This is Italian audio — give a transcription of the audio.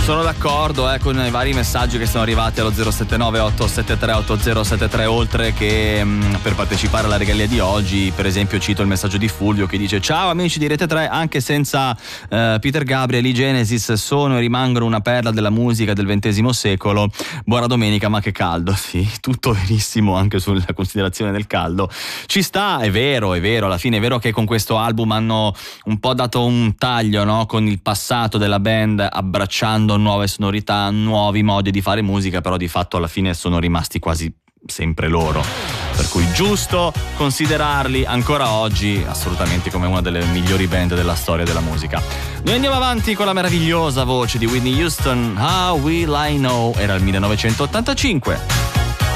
Sono d'accordo con i vari messaggi che sono arrivati allo 079 873 8073, oltre che per partecipare alla regalia di oggi. Per esempio cito il messaggio di Fulvio che dice: ciao amici di Rete 3, anche senza Peter Gabriel i Genesis sono e rimangono una perla della musica del XX secolo. Buona domenica, ma che caldo. Sì, tutto verissimo anche sulla considerazione del caldo. Ci sta, è vero, alla fine è vero che con questo album hanno un po' dato un taglio, no? Con il passato della band, abbracciando nuove sonorità, nuovi modi di fare musica, però di fatto alla fine sono rimasti quasi sempre loro, per cui giusto considerarli ancora oggi assolutamente come una delle migliori band della storia della musica. Noi andiamo avanti con la meravigliosa voce di Whitney Houston. How Will I Know, era il 1985.